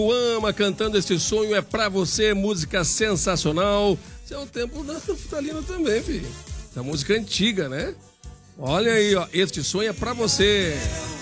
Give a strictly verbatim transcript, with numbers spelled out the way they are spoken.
Ama cantando Este Sonho É Pra Você, música sensacional. Esse é o tempo da Natalina também, filho. Da música antiga, né? Olha aí, ó, Este Sonho É Pra Você.